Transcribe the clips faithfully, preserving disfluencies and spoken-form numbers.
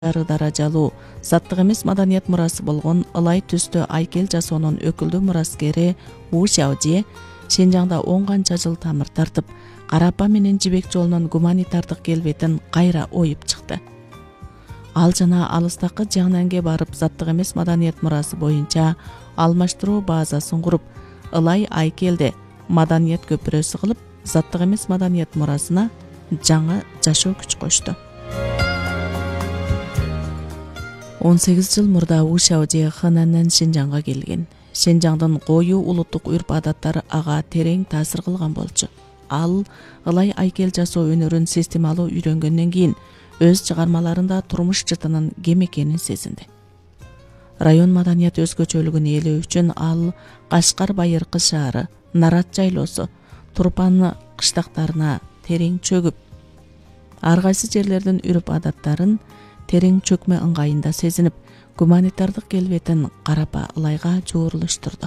жары даражалуу заттык эмес маданият мурасы болгон ылай түстүү айкел жасоонун өкүлдүү мураскери У Шаожие Шенжаңда он канча жыл тамыр тартып, Карапа менен Жибек жолунун гуманитардык келбетин кайра оюп чыкты. Ал жана алыстакы Жаңнанге барып, заттык эмес маданият мурасы боюнча алмаштыруу базасын куруп, ылай айкелде маданият көпүрөсү кылып, заттык эмес маданият мурасына жаңы жашоо күч кошту. он сегиз жыл мурда У Шаожие Хэнаннан Шенжаңга келген. Шенжаңдын коюу улуттук үрп-адаттары ага терең таасир кылган болчу. Ал ылай айкел жасоо өнөрүн системалуу үйрөнгөндөн кийин өз чыгармаларында турмуш жытынын кем экенин сезинди. Район маданият өзгөчөлүгүн ээлөө үчүн ал Кашкар Байыркы шаары, Нарат жайлоосу, Турпан кыштактарына терең чөгүп, ар кайсы жерлердин үрп-адаттарын терең чөкмө ыңгайында сезинип, гуманитардык келбетин Карапа ылайга жуурулуштурду.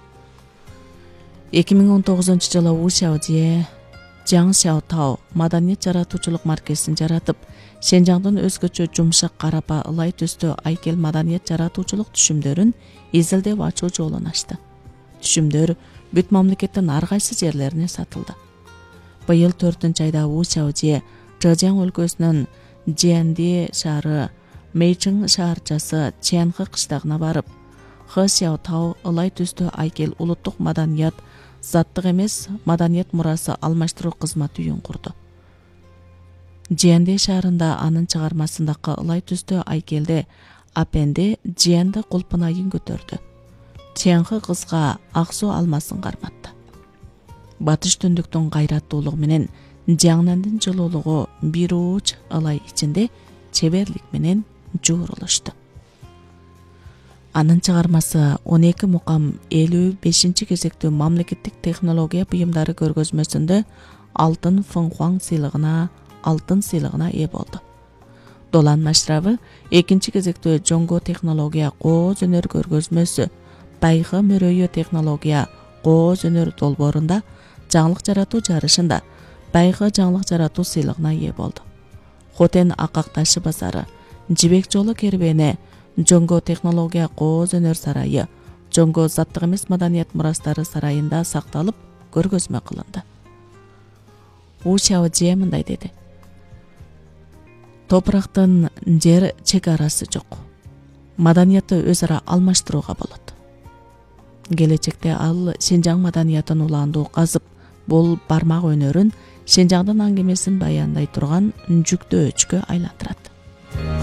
эки миң он тогузунчу жылы У Шаожие Жаң Шаотао маданият жаратуучулук маркезин жаратып, Шенжаңдын өзгөчө жумшак Карапа ылай түстүү айкел маданият жаратуучулук түшүмдөрүн изилдеп ачуу жолун ачты. Түшүмдөр бүт мамлекеттин ар кайсы жерлерине сатылды. Быйыл төртүнчү айда У Шаожие Зhejiang өлкөсүнүн Jiandi шаары, Мэйчиң шаарчасы Чэнхэ кыштагына барып, Хэ Сяотао ылай түстүү айкел улуттук маданият, заттык эмес маданият мурасы алмаштыруу кызматы үйүн курду. Jiandi шаарында анын чыгармасындагы ылай түстүү айкелде Апенде Jiandi кулпунайын көтөрдү. Чэнхэ кызга ак суу алмасын карматты. Батыш түндүктүн кайраттуулугу менен Жаңнандын жылуулугу бир ууч ылай ичинде чеберлик менен жуурулушту. Анын чыгармасы он эки мукам элүү бешинчи кезектүү мамлекеттик технология буюмдары көргөзмөсүндө алтын Фэнхуаң сыйлыгына, алтын сыйлыгына ээ болду. Долан машрабы экинчи кезектүү жоңго технология кооз өнөр көргөзмөсү, Байгы мөрөйү технология кооз өнөр долбоорунда жаңылык жаратуу жарышында Байгы жаңылык жаратуу сыйлыгына ээ болду. Хотен Акак ташы базары, Жибек жолу кербени, Жоңго технология кооз өнөр сарайы, Жоңго заттык эмес маданият мурастары сарайында сакталып, көргөзмө кылынды. У Шаожие мындай деди: Топурактын жер чек арасы жок. Маданиятты өз ара алмаштырууга болот. Келечекте ал Шенжаң маданиятын улаандуу казып, бул бармак өнөрүн Шенжаңдын аңгемесин баяндай турган жүктөөчкө айландырат.